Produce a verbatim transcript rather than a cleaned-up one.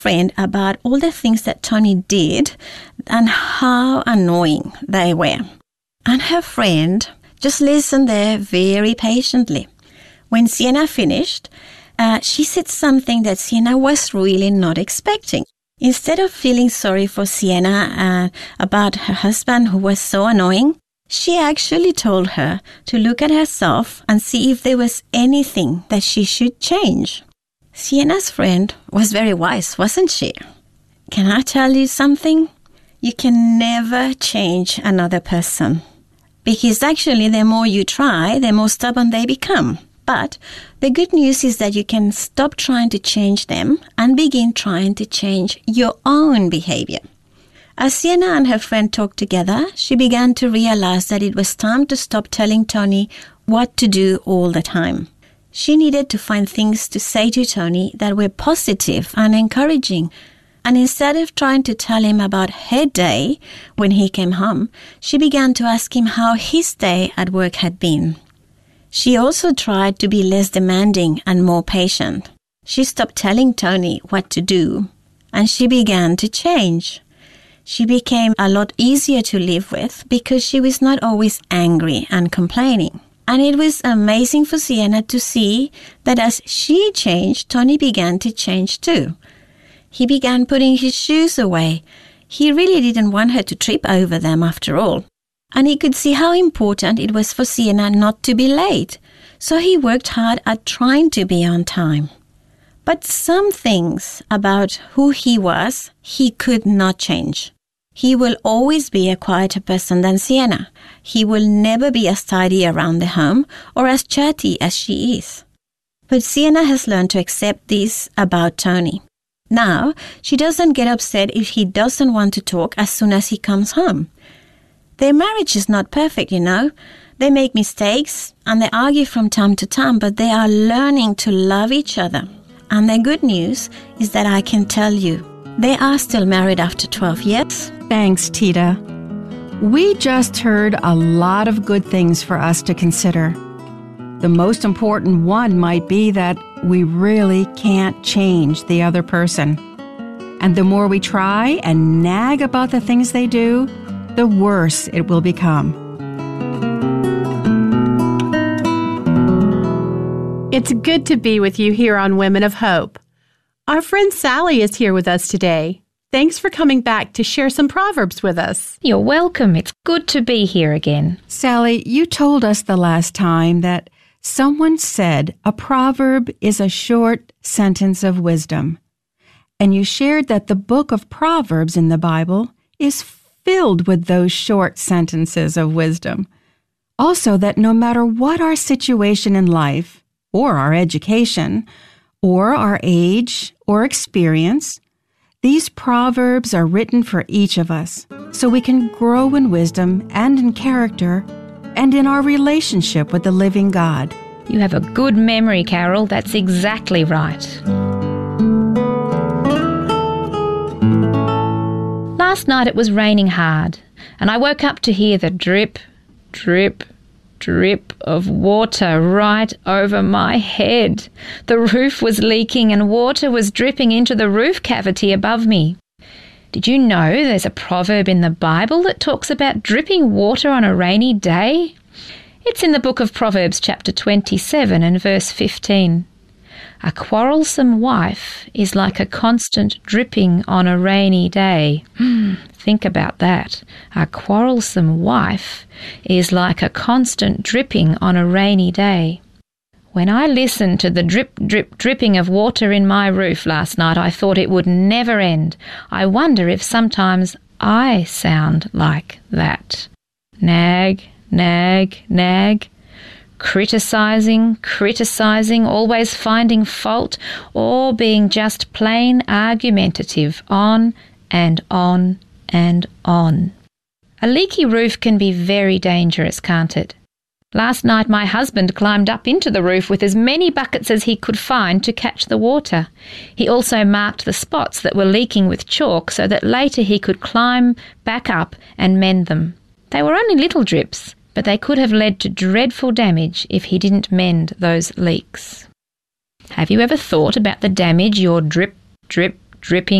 friend about all the things that Tony did and how annoying they were. And her friend just listened there very patiently. When Sienna finished, uh, she said something that Sienna was really not expecting. Instead of feeling sorry for Sienna uh, about her husband who was so annoying, she actually told her to look at herself and see if there was anything that she should change. Sienna's friend was very wise, wasn't she? Can I tell you something? You can never change another person. Because actually, the more you try, the more stubborn they become. But the good news is that you can stop trying to change them and begin trying to change your own behavior. As Sienna and her friend talked together, she began to realize that it was time to stop telling Tony what to do all the time. She needed to find things to say to Tony that were positive and encouraging. And instead of trying to tell him about her day when he came home, she began to ask him how his day at work had been. She also tried to be less demanding and more patient. She stopped telling Tony what to do, and she began to change. She became a lot easier to live with because she was not always angry and complaining. And it was amazing for Sienna to see that as she changed, Tony began to change too. He began putting his shoes away. He really didn't want her to trip over them after all. And he could see how important it was for Sienna not to be late. So he worked hard at trying to be on time. But some things about who he was, he could not change. He will always be a quieter person than Sienna. He will never be as tidy around the home or as chatty as she is. But Sienna has learned to accept this about Tony. Now, she doesn't get upset if he doesn't want to talk as soon as he comes home. Their marriage is not perfect, you know. They make mistakes and they argue from time to time, but they are learning to love each other. And the good news is that I can tell you, they are still married after twelve years. Thanks, Tita. We just heard a lot of good things for us to consider. The most important one might be that we really can't change the other person. And the more we try and nag about the things they do, the worse it will become. It's good to be with you here on Women of Hope. Our friend Sally is here with us today. Thanks for coming back to share some Proverbs with us. You're welcome. It's good to be here again. Sally, you told us the last time that someone said a proverb is a short sentence of wisdom. And you shared that the book of Proverbs in the Bible is filled with those short sentences of wisdom. Also, that no matter what our situation in life, or our education, or our age, or experience, these proverbs are written for each of us, so we can grow in wisdom and in character, and in our relationship with the living God. You have a good memory, Carol. That's exactly right. Last night it was raining hard, and I woke up to hear the drip, drip, drip of water right over my head. The roof was leaking and water was dripping into the roof cavity above me. Did you know there's a proverb in the Bible that talks about dripping water on a rainy day? It's in the book of Proverbs chapter twenty-seven and verse fifteen. A quarrelsome wife is like a constant dripping on a rainy day. Hmm, think about that. A quarrelsome wife is like a constant dripping on a rainy day. When I listened to the drip, drip, dripping of water in my roof last night, I thought it would never end. I wonder if sometimes I sound like that. Nag, nag, nag. Criticizing, criticizing, always finding fault, or being just plain argumentative on and on and on. A leaky roof can be very dangerous, can't it? Last night my husband climbed up into the roof with as many buckets as he could find to catch the water. He also marked the spots that were leaking with chalk so that later he could climb back up and mend them. They were only little drips, but they could have led to dreadful damage if he didn't mend those leaks. Have you ever thought about the damage your drip, drip, dripping